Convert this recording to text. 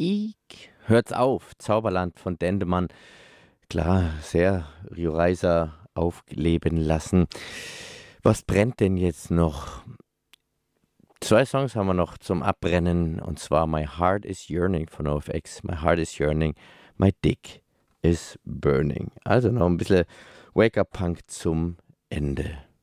Musik. Hört's auf, Zauberland von Dendemann. Klar, sehr Rio Reiser aufleben lassen. Was brennt denn jetzt noch? Zwei Songs haben wir noch zum Abbrennen, und zwar My Heart is Yearning von NoFX. My Heart is Yearning, My Dick is Burning. Also noch ein bisschen Wake-up-Punk zum Ende.